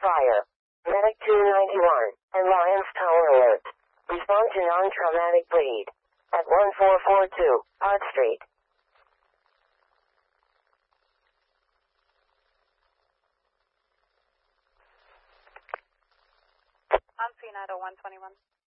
fire. Medic 291 and Lions Tower alert. Respond to non-traumatic bleed at 1442 Art Street. On scene at 0121.